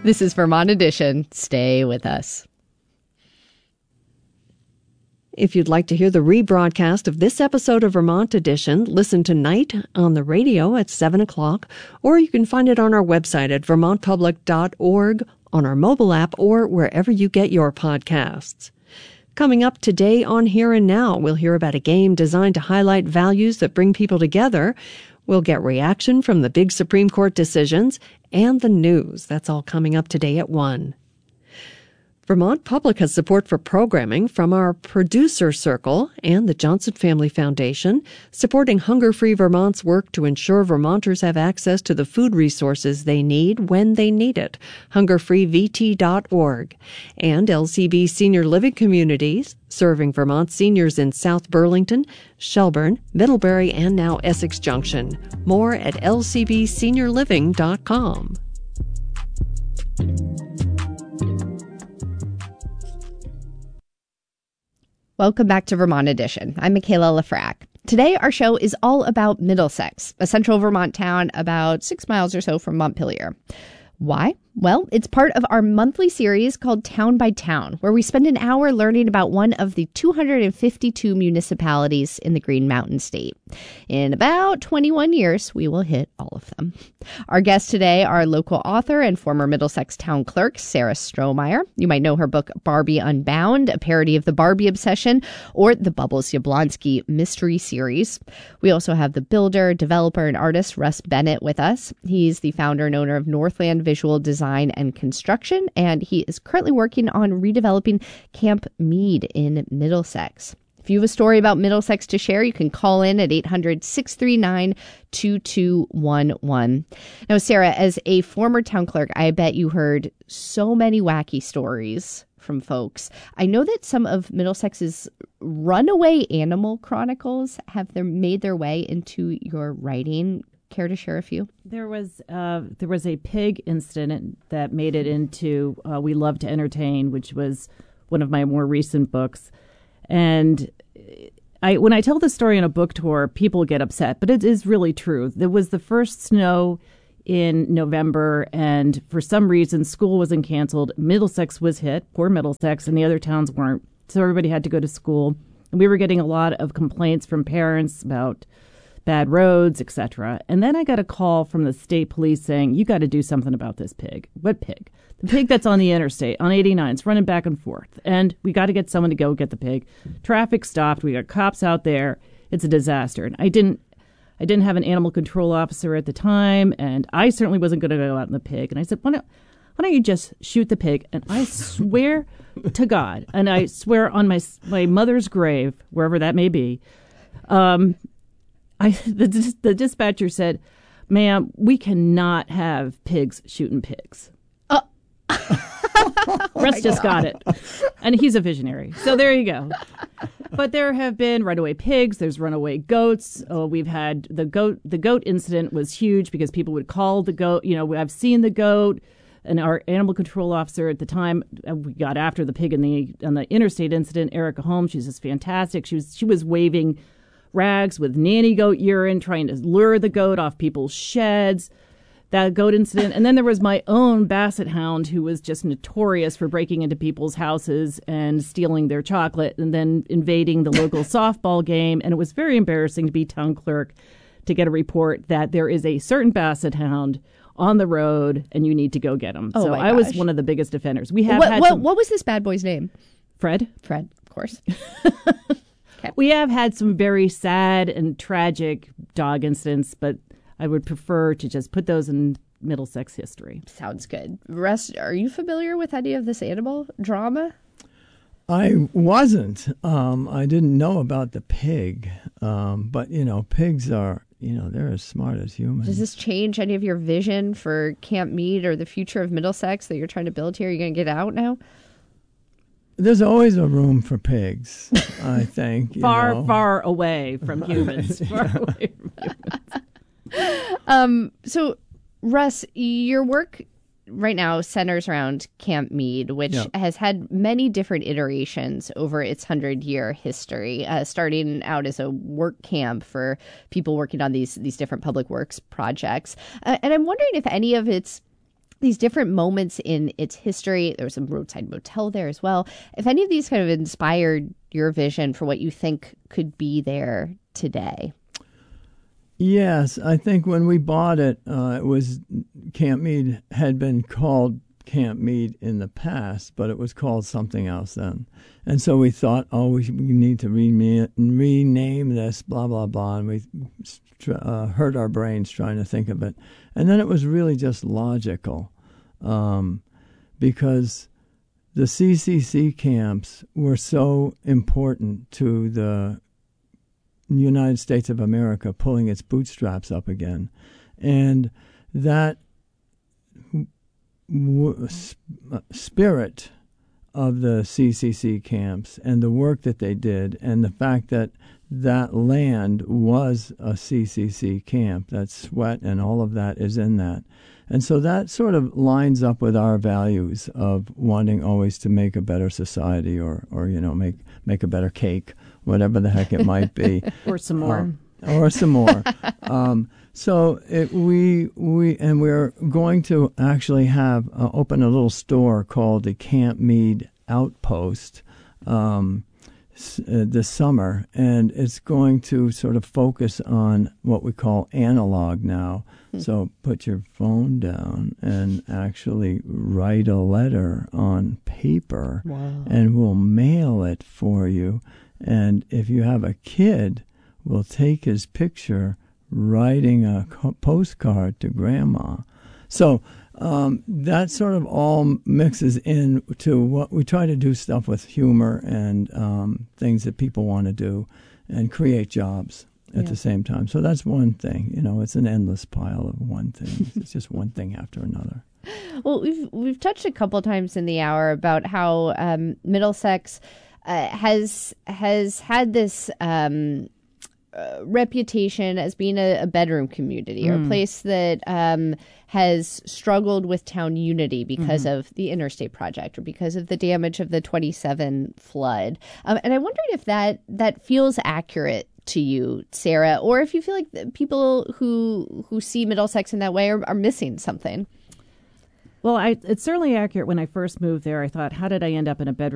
This is Vermont Edition. Stay with us. If you'd like to hear the rebroadcast of this episode of Vermont Edition, listen tonight on the radio at 7 o'clock, or you can find it on our website at vermontpublic.org, on our mobile app, or wherever you get your podcasts. Coming up today on Here and Now, we'll hear about a game designed to highlight values that bring people together. We'll get reaction from the big Supreme Court decisions and the news. That's all coming up today at 1. Vermont Public has support for programming from our Producer Circle and the Johnson Family Foundation, supporting Hunger Free Vermont's work to ensure Vermonters have access to the food resources they need when they need it. HungerFreeVT.org. And LCB Senior Living Communities, serving Vermont seniors in South Burlington, Shelburne, Middlebury, and now Essex Junction. More at lcbseniorliving.com. Welcome back to Vermont Edition. I'm Michaela Lafrac. Today, our show is all about Middlesex, a central Vermont town about 6 miles or so from Montpelier. Why? Well, it's part of our monthly series called Town by Town, where we spend an hour learning about one of the 252 municipalities in the Green Mountain State. In about 21 years, we will hit all of them. Our guests today are local author and former Middlesex town clerk, Sarah Strohmeyer. You might know her book, Barbie Unbound, a parody of the Barbie obsession, or the Bubbles Yablonsky mystery series. We also have the builder, developer, and artist, Russ Bennett, with us. He's the founder and owner of Northland Visual Design and Construction, and he is currently working on redeveloping Camp Mead in Middlesex. If you have a story about Middlesex to share, you can call in at 800-639-2211. Now, Sarah, as a former town clerk, I bet you heard so many wacky stories from folks. I know that some of Middlesex's runaway animal chronicles have made their way into your writing. Care to share a few? There was a pig incident that made it into We Love to Entertain, which was one of my more recent books. And when I tell the story on a book tour, people get upset, but it is really true. There was the first snow in November, and for some reason, school wasn't canceled. Middlesex was hit, poor Middlesex, and the other towns weren't. So everybody had to go to school. And we were getting a lot of complaints from parents about bad roads, etc. And then I got a call from the state police saying, you got to do something about this pig. What pig? The pig that's on the interstate, on 89. It's running back and forth. And we got to get someone to go get the pig. Traffic stopped. We got cops out there. It's a disaster. And I didn't have an animal control officer at the time, and I certainly wasn't going to go out in the pig. And I said, why don't you just shoot the pig? And I swear to God, and I swear on my mother's grave, wherever that may be, the dispatcher said, ma'am, we cannot have pigs shooting pigs. Russ just got it. And he's a visionary. So there you go. But there have been runaway pigs. There's runaway goats. We've had the goat. The goat incident was huge because people would call the goat. You know, I've seen the goat. And our animal control officer at the time, we got after the pig on the interstate incident, Erica Holmes. She's just fantastic. She was waving rags with nanny goat urine, trying to lure the goat off people's sheds. That goat incident. And then there was my own basset hound who was just notorious for breaking into people's houses and stealing their chocolate and then invading the local softball game. And it was very embarrassing to be town clerk to get a report that there is a certain basset hound on the road and you need to go get him. Oh, so my I was gosh. one of the biggest offenders. We have what was this bad boy's name? Fred, of course. Okay. We have had some very sad and tragic dog incidents, but I would prefer to just put those in Middlesex history. Sounds good. Russ, are you familiar with any of this animal drama? I wasn't. I didn't know about the pig. But, pigs are, they're as smart as humans. Does this change any of your vision for Camp Mead or the future of Middlesex that you're trying to build here? Are you going to get out now? There's always a room for pigs, I think. Far away from humans. Away from humans. So, Russ, your work right now centers around Camp Mead, which has had many different iterations over its 100-year history, starting out as a work camp for people working on these different public works projects. And I'm wondering if any of its these different moments in its history. There was a roadside motel there as well. If any of these kind of inspired your vision for what you think could be there today. Yes, I think when we bought it, it was Camp Meade had been called Camp Meade in the past, but it was called something else then. And so we thought, we need to rename this, blah, blah, blah. And we hurt our brains trying to think of it. And then it was really just logical because the CCC camps were so important to the United States of America pulling its bootstraps up again. And that spirit of the CCC camps and the work that they did and the fact that that land was a CCC camp, that sweat and all of that is in that. And so that sort of lines up with our values of wanting always to make a better society or make a better cake, whatever the heck it might be. Or some more. Or some more. So we're going to actually have open a little store called the Camp Meade Outpost this summer, and it's going to sort of focus on what we call analog now. So put your phone down and actually write a letter on paper, and we'll mail it for you. And if you have a kid, we'll take his picture writing a postcard to grandma. So that sort of all mixes into what we try to do, stuff with humor and things that people want to do and create jobs at the same time. So that's one thing. It's an endless pile of one thing. It's just one thing after another. Well, we've touched a couple times in the hour about how Middlesex has had this reputation as being a bedroom community or a place that has struggled with town unity because of the Interstate Project or because of the damage of the 27 flood. And I wondered if that feels accurate to you, Sarah, or if you feel like the people who see Middlesex in that way are missing something. Well, it's certainly accurate. When I first moved there, I thought, how did I end up in a bedroom